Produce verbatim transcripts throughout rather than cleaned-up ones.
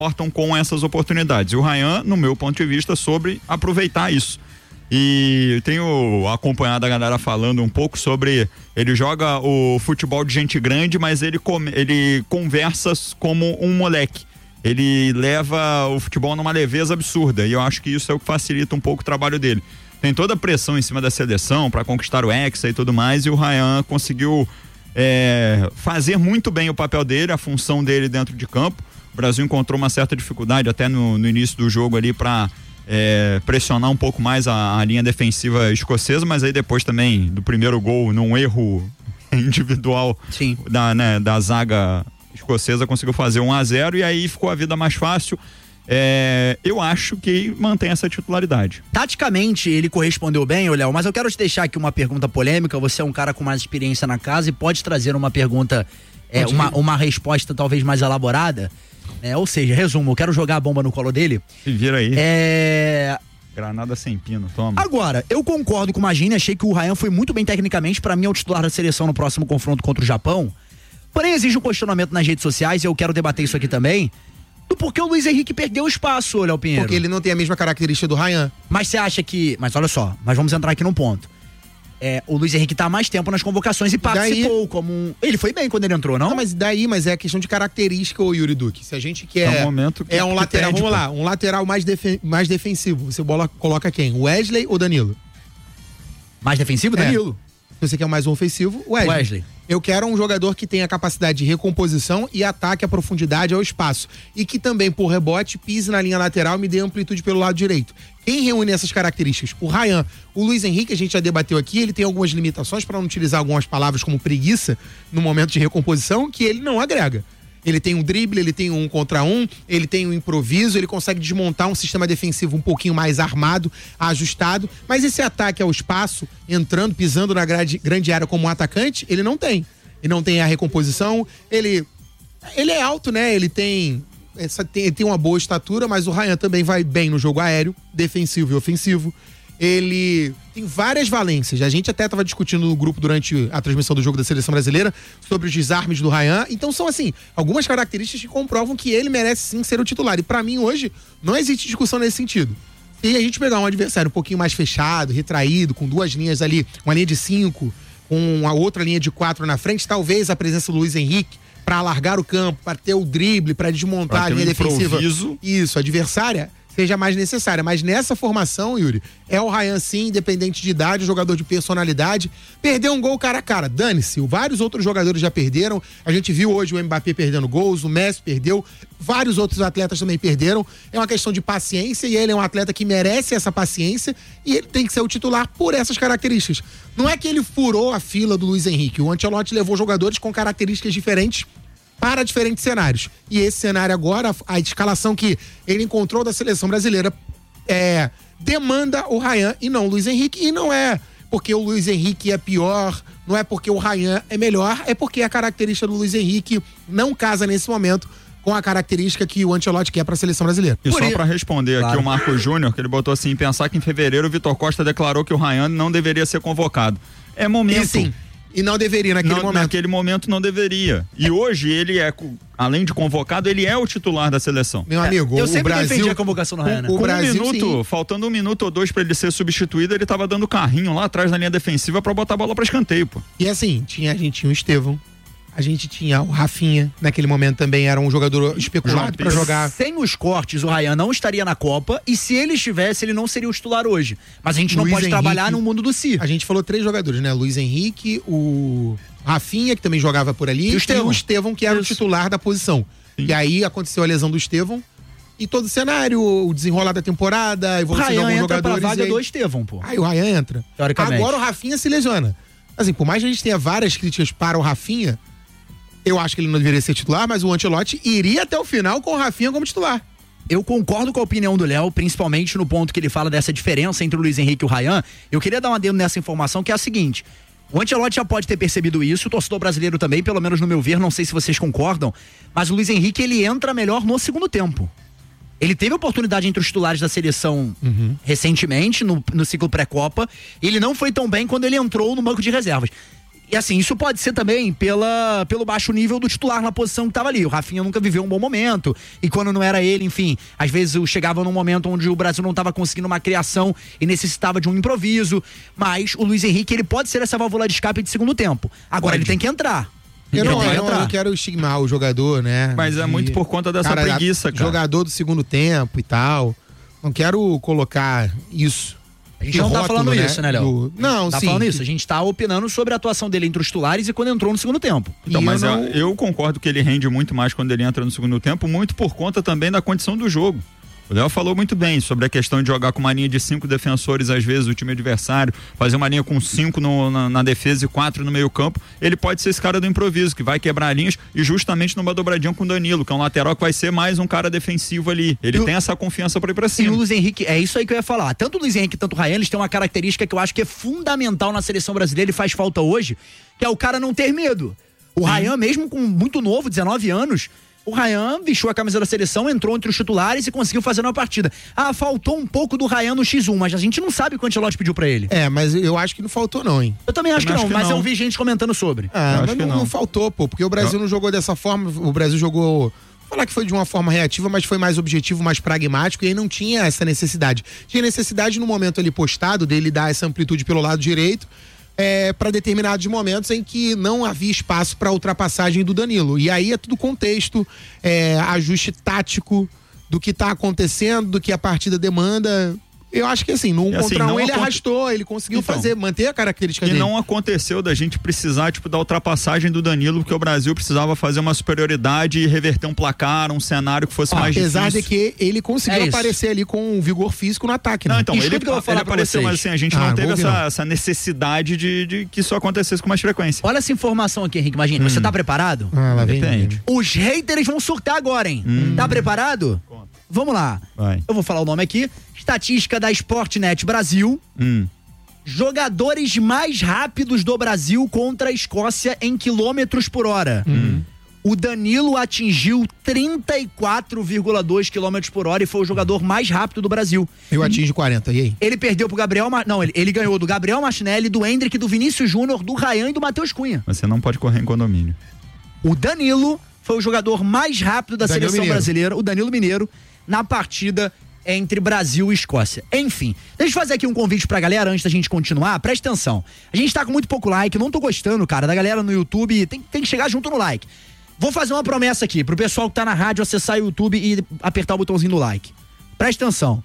portam com essas oportunidades. E o Ryan, no meu ponto de vista, sobre aproveitar isso. E eu tenho acompanhado a galera falando um pouco sobre, ele joga o futebol de gente grande, mas ele, come, ele conversa como um moleque. Ele leva o futebol numa leveza absurda, e eu acho que isso é o que facilita um pouco o trabalho dele. Tem toda a pressão em cima da seleção para conquistar o Hexa e tudo mais, e o Ryan conseguiu é, fazer muito bem o papel dele, a função dele dentro de campo. O Brasil encontrou uma certa dificuldade até no, no início do jogo ali para É, pressionar um pouco mais a, a linha defensiva escocesa, mas aí depois também do primeiro gol, num erro individual da, né, da zaga escocesa, conseguiu fazer um a zero e aí ficou a vida mais fácil. É, eu acho que mantém essa titularidade. Taticamente ele correspondeu bem, Léo, mas eu quero te deixar aqui uma pergunta polêmica. Você é um cara com mais experiência na casa e pode trazer uma pergunta, é, uma, uma resposta talvez mais elaborada. É, ou seja, resumo, eu quero jogar a bomba no colo dele. Se vira aí. É... Granada sem pino, toma. Agora, eu concordo com o Magini, achei que o Ryan foi muito bem tecnicamente, pra mim é o titular da seleção no próximo confronto contra o Japão. Porém, exige um questionamento nas redes sociais, e eu quero debater isso aqui também, do porquê o Luiz Henrique perdeu espaço, Léo Pinheiro. Porque ele não tem a mesma característica do Ryan. Mas você acha que... Mas olha só, mas vamos entrar aqui num ponto. É, o Luiz Henrique tá há mais tempo nas convocações e participou daí, como um... Ele foi bem quando ele entrou, não? Não, mas daí, mas é questão de característica, ô Yuri Duque. Se a gente quer... É um momento que, é um que lateral, perde, vamos pô. lá, um lateral mais, defen- mais defensivo. Você bola, coloca quem? Wesley ou Danilo? Mais defensivo, Danilo. É. Se você quer mais um ofensivo, Wesley. Wesley. Eu quero um jogador que tenha capacidade de recomposição e ataque à profundidade ao espaço. E que também, por rebote, pise na linha lateral e me dê amplitude pelo lado direito. Quem reúne essas características? O Ryan. O Luiz Henrique, a gente já debateu aqui, ele tem algumas limitações, para não utilizar algumas palavras como preguiça, no momento de recomposição, que ele não agrega. Ele tem um drible, ele tem um contra um, ele tem um improviso, ele consegue desmontar um sistema defensivo um pouquinho mais armado, ajustado, mas esse ataque ao espaço, entrando, pisando na grande, grande área como um atacante, ele não tem. Ele não tem a recomposição, ele, ele é alto, né? Ele tem, essa, tem, ele tem uma boa estatura, mas o Ryan também vai bem no jogo aéreo, defensivo e ofensivo. Ele tem várias valências. A gente até estava discutindo no grupo durante a transmissão do jogo da Seleção Brasileira sobre os desarmes do Ryan. Então são, assim, algumas características que comprovam que ele merece sim ser o titular. E pra mim hoje não existe discussão nesse sentido. Se a gente pegar um adversário um pouquinho mais fechado, retraído, com duas linhas ali, uma linha de cinco, com a outra linha de quatro na frente, talvez a presença do Luiz Henrique para alargar o campo, para ter o drible, para desmontar pra a linha um defensiva. Improviso. Isso, adversária seja mais necessária, mas nessa formação, Yuri, é o Ryan sim, independente de idade, jogador de personalidade, perdeu um gol cara a cara, dane-se, vários outros jogadores já perderam, a gente viu hoje o Mbappé perdendo gols, o Messi perdeu, vários outros atletas também perderam, é uma questão de paciência e ele é um atleta que merece essa paciência e ele tem que ser o titular por essas características. Não é que ele furou a fila do Luiz Henrique, o Ancelotti levou jogadores com características diferentes para diferentes cenários. E esse cenário agora, a escalação que ele encontrou da seleção brasileira é, demanda o Ryan e não o Luiz Henrique. E não é porque o Luiz Henrique é pior, não é porque o Ryan é melhor, é porque a característica do Luiz Henrique não casa nesse momento com a característica que o Ancelotti quer para a seleção brasileira. E Por só isso... para responder Claro. aqui o Marco Júnior, que ele botou assim, pensar que em fevereiro o Vitor Costa declarou que o Ryan não deveria ser convocado. É momento. E sim. E não deveria naquele não, momento. Naquele momento não deveria. E é. hoje ele é, além de convocado, ele é o titular da seleção. Meu amigo, eu o sempre Brasil... defendi a convocação no Ryan, né? O, o Com Brasil, um minuto, sim. faltando um minuto ou dois pra ele ser substituído, ele tava dando carrinho lá atrás na linha defensiva pra botar a bola pra escanteio, pô. E assim, tinha, a gente tinha o Estevão, a gente tinha o Rafinha, naquele momento também era um jogador especulado pra jogar. Sem os cortes, o Ryan não estaria na Copa, e se ele estivesse, ele não seria o titular hoje. Mas a gente não Luiz pode Henrique, trabalhar no mundo do si. A gente falou três jogadores, né? Luiz Henrique, o Rafinha, que também jogava por ali, E o Estevão. e o Estevão, que era Isso. o titular da posição. Sim. E aí aconteceu a lesão do Estevão, e todo o cenário, o desenrolar da temporada, a O evolução de Ryan alguns entra pra jogadores. vaga e aí... do Estevão, pô. Aí o Ryan entra. Teoricamente. Agora o Rafinha se lesiona. Assim, por mais que a gente tenha várias críticas para o Rafinha, eu acho que ele não deveria ser titular, mas o Ancelotti iria até o final com o Rafinha como titular. Eu concordo com a opinião do Léo, principalmente no ponto que ele fala dessa diferença entre o Luiz Henrique e o Ryan. Eu queria dar um adendo nessa informação, que é a seguinte: o Ancelotti já pode ter percebido isso, o torcedor brasileiro também, pelo menos no meu ver, não sei se vocês concordam, mas o Luiz Henrique, ele entra melhor no segundo tempo. Ele teve oportunidade entre os titulares da seleção uhum. recentemente, no, no ciclo pré-copa, ele não foi tão bem quando ele entrou no banco de reservas. E assim, isso pode ser também pela, pelo baixo nível do titular na posição que tava ali. O Rafinha nunca viveu um bom momento. E quando não era ele, enfim, às vezes chegava num momento onde o Brasil não tava conseguindo uma criação e necessitava de um improviso. Mas o Luiz Henrique, ele pode ser essa válvula de escape de segundo tempo. Agora pode. Ele tem que entrar. Eu não, eu não quero estigmar o jogador, né? Mas é muito por conta dessa cara, preguiça, cara. Jogador do segundo tempo e tal. Não quero colocar isso. A gente não rótulo, tá falando né? isso, né, Léo? Do... Não, tá sim. Tá falando isso. A gente tá opinando sobre a atuação dele entre os titulares e quando entrou no segundo tempo. Então, e mas eu, não... não... eu concordo que ele rende muito mais quando ele entra no segundo tempo, muito por conta também da condição do jogo. O Léo falou muito bem sobre a questão de jogar com uma linha de cinco defensores, às vezes, o time adversário, fazer uma linha com cinco no, na, na defesa e quatro no meio campo. Ele pode ser esse cara do improviso, que vai quebrar linhas e justamente numa dobradinha com o Danilo, que é um lateral que vai ser mais um cara defensivo ali. Ele eu... tem essa confiança pra ir pra cima. E o Luiz Henrique, é isso aí que eu ia falar. Tanto o Luiz Henrique quanto o Ryan, eles têm uma característica que eu acho que é fundamental na seleção brasileira e faz falta hoje, que é o cara não ter medo. O Ryan, mesmo com muito novo, dezenove anos, o Ryan vestiu a camisa da seleção, entrou entre os titulares e conseguiu fazer uma partida. Ah, faltou um pouco do Ryan no xis um, mas a gente não sabe o que o Ancelotti pediu pra ele. É, mas eu acho que não faltou não, hein? Eu também acho, que, acho não, que mas não, eu vi gente comentando sobre. É, eu mas não, não faltou, pô, porque o Brasil não. não jogou dessa forma, o Brasil jogou... Vou falar que foi de uma forma reativa, mas foi mais objetivo, mais pragmático, e aí não tinha essa necessidade. Tinha necessidade no momento ali postado, dele dar essa amplitude pelo lado direito, É, para determinados momentos em que não havia espaço para ultrapassagem do Danilo. E aí é tudo contexto, é, ajuste tático do que tá acontecendo, do que a partida demanda. Eu acho que assim, no um assim, contra um ele aconte... arrastou, ele conseguiu então, fazer, manter a característica e dele. E não aconteceu da gente precisar, tipo, da ultrapassagem do Danilo, porque o Brasil precisava fazer uma superioridade e reverter um placar, um cenário que fosse ah, mais apesar difícil. Apesar de que ele conseguiu é aparecer ali com um vigor físico no ataque, né? Não, então, ele, que eu vou falar ele apareceu, mas assim, a gente ah, não teve essa, não. essa necessidade de, de que isso acontecesse com mais frequência. Olha essa informação aqui, Henrique, imagina, hum. você tá preparado? Ah, lá vem. Depende. Os haters vão surtar agora, hein? Hum. Tá preparado? Conta. Vamos lá. Vai. Eu vou falar o nome aqui. Estatística da Sportnet Brasil. Hum. Jogadores mais rápidos do Brasil contra a Escócia em quilômetros por hora. Hum. O Danilo atingiu trinta e quatro vírgula dois quilômetros por hora e foi o jogador mais rápido do Brasil. Eu atingo quarenta, e aí? Ele perdeu pro Gabriel... Ma... Não, ele, ele ganhou do Gabriel Martinelli, do Hendrick, do Vinícius Júnior, do Ryan e do Matheus Cunha. Você não pode correr em condomínio. O Danilo foi o jogador mais rápido da Danilo seleção Mineiro. brasileira, o Danilo Mineiro, na partida entre Brasil e Escócia. Enfim, deixa eu fazer aqui um convite pra galera antes da gente continuar. Presta atenção. A gente tá com muito pouco like, não tô gostando, cara, da galera no YouTube. Tem, tem que chegar junto no like. Vou fazer uma promessa aqui pro pessoal que tá na rádio acessar o YouTube e apertar o botãozinho do like. Presta atenção.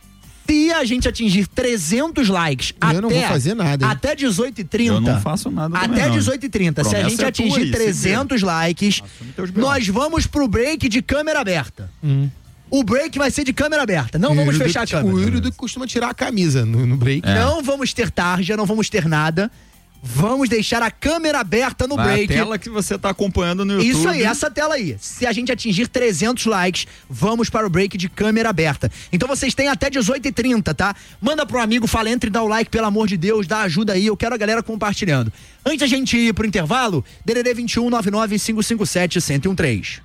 Se a gente atingir trezentos likes eu até, não vou fazer nada, hein? até dezoito e trinta. Eu não faço nada também, Até não. dezoito e trinta. Se a gente é atingir aí, trezentos likes, nós vamos pro break de câmera aberta. Hum. O break vai ser de câmera aberta. Não vamos fechar a câmera. O Yuri costuma tirar a camisa no, no break. É. Não vamos ter tarja, não vamos ter nada. Vamos deixar a câmera aberta no Vai break. A tela que você tá acompanhando no YouTube. Isso aí, essa tela aí. Se a gente atingir trezentos likes, vamos para o break de câmera aberta. Então vocês têm até dezoito e trinta, tá? Manda pro amigo, fala, entre e dá o like, pelo amor de Deus, dá ajuda aí, eu quero a galera compartilhando. Antes da gente ir pro intervalo, D D D vinte e um, nove nove cinco cinco sete, um zero um três.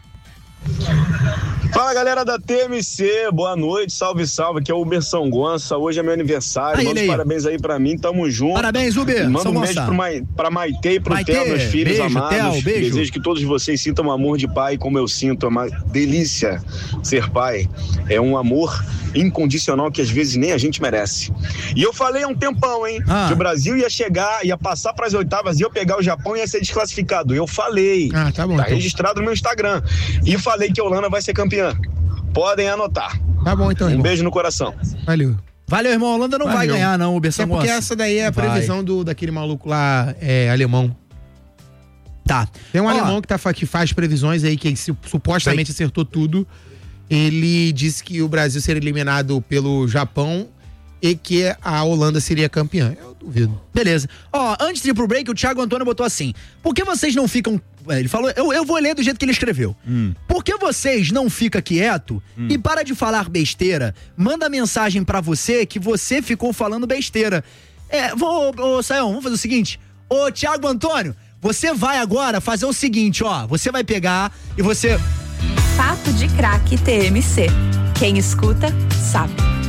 Fala galera da T M C, boa noite, salve salve, aqui é o Uber São Gonça, hoje é meu aniversário, aí, manda aí. parabéns aí pra mim, tamo junto. Parabéns, Uber, manda São um Gonça. beijo pro Mai, pra Maitê e pro Maitê, Theo, meus filhos beijo, amados, Theo, beijo. Desejo que todos vocês sintam um amor de pai como eu sinto, é uma delícia ser pai, é um amor incondicional que às vezes nem a gente merece. E eu falei há um tempão, hein, ah. que o Brasil ia chegar, ia passar pras oitavas, ia pegar o Japão e ia ser desclassificado, eu falei, ah, tá, bom, tá então. registrado no meu Instagram, e falei que a Holanda vai ser campeã. Podem anotar. Tá bom, então, Um irmão. beijo no coração. Valeu. Valeu, irmão. A Holanda não Valeu. vai ganhar, não, o É Berção porque Gonça. essa daí é a Vai. previsão do, daquele maluco lá, é, alemão. Tá. Tem um Ó, alemão que, tá, que faz previsões aí, que se, supostamente acertou tudo. Ele disse que o Brasil seria eliminado pelo Japão e que a Holanda seria campeã. Eu duvido. Beleza. Ó, antes de ir pro break, o Thiago Antônio botou assim: por que vocês não ficam... Ele falou, eu, eu vou ler do jeito que ele escreveu. Hum. Por que vocês não ficam quieto hum. e para de falar besteira? Manda mensagem pra você que você ficou falando besteira. É, vou, ô, Sayão, vamos fazer o seguinte. Ô, Thiago Antônio, você vai agora fazer o seguinte, ó. Você vai pegar e você... Papo de Craque T M C. Quem escuta, sabe.